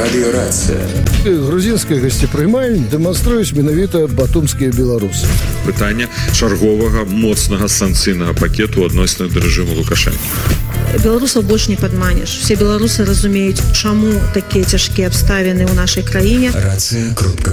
Радыёрацыя. Грузінская гасцепрымальня дэманструюць менавіта батумскія беларусы. Пытанне чарговага моцнага санкцыйнага пакету адносна да рэжыму Лукашэнкі. Беларусаў больш не падманеш. Все беларусы разумеюць, чаму такія цяжкія абставіны ў нашай краіне. Рацыя.